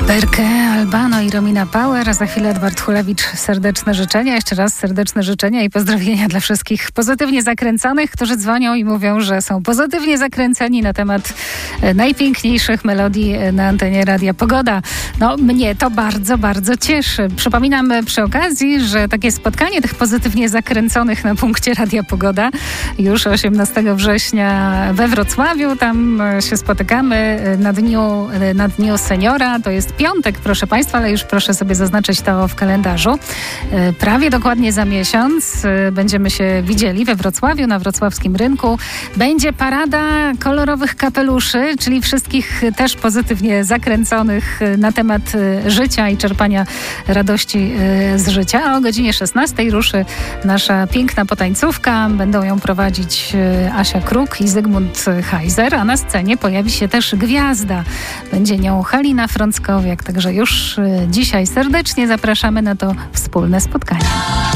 Berkę, Albano i Romina Power, a za chwilę Edward Hulewicz. Serdeczne życzenia, jeszcze raz serdeczne życzenia i pozdrowienia dla wszystkich pozytywnie zakręconych, którzy dzwonią i mówią, że są pozytywnie zakręceni na temat najpiękniejszych melodii na antenie Radia Pogoda. No, mnie to bardzo, bardzo cieszy. Przypominam przy okazji, że takie spotkanie tych pozytywnie zakręconych na punkcie Radia Pogoda już 18 września we Wrocławiu. Tam się spotykamy na Dniu Seniora. To jest piątek, proszę Państwa, ale już proszę sobie zaznaczyć to w kalendarzu. Prawie dokładnie za miesiąc będziemy się widzieli we Wrocławiu, na wrocławskim rynku. Będzie parada kolorowych kapeluszy, czyli wszystkich też pozytywnie zakręconych na temat życia i czerpania radości z życia. A o godzinie 16 ruszy nasza piękna potańcówka. Będą ją prowadzić Asia Kruk i Zygmunt Heiser, a na scenie pojawi się też gwiazda. Będzie nią Halina Frąckowiak, także już dzisiaj serdecznie zapraszamy na to wspólne spotkanie.